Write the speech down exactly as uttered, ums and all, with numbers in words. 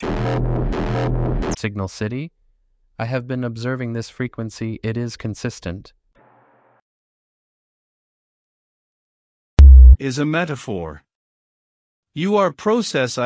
Signal City. I have been observing this frequency. It is consistent. Is a metaphor. You are process